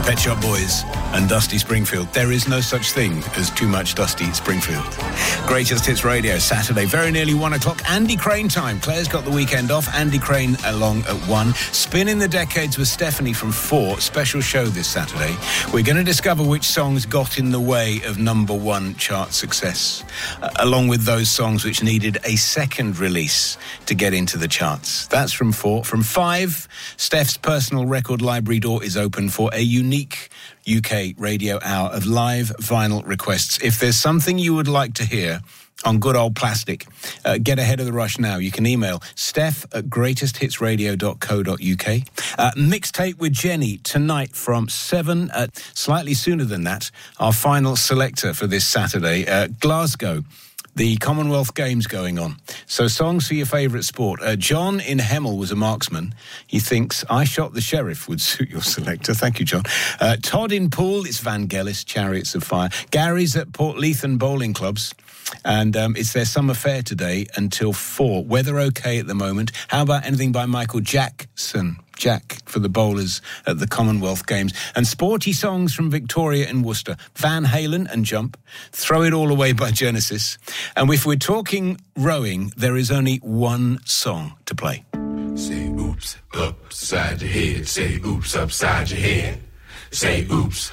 Pet Shop Boys and Dusty Springfield. There is no such thing as too much Dusty Springfield. Greatest Hits Radio, Saturday, very nearly 1 o'clock. Andy Crane time. Claire's got the weekend off. Andy Crane along at 1. Spinning the Decades with Stephanie from 4. Special show this Saturday. We're going to discover which songs got in the way of number 1 chart success, along with those songs which needed a second release to get into the charts. That's from 4. From 5, Steph's personal record library door is open for a unique UK radio hour of live vinyl requests. If there's something you would like to hear on good old plastic, get ahead of the rush now. You can email steph@greatesthitsradio.co.uk. Mixtape with Jenny tonight from 7. Slightly sooner than that, our final selector for this Saturday, Glasgow. The Commonwealth Games going on. So songs for your favourite sport. John in Hemel was a marksman. He thinks I Shot the Sheriff would suit your selector. Thank you, John. Todd in Poole, it's Vangelis, Chariots of Fire. Gary's at Port Lethan Bowling Clubs. And it's their summer fair today until 4. Weather okay at the moment. How about anything by Michael Jackson? Jack for the bowlers at the Commonwealth Games. And sporty songs from Victoria and Worcester. Van Halen and Jump. Throw It All Away by Genesis. And if we're talking rowing, there is only one song to play. Say oops upside your head. Say oops upside your head. Say oops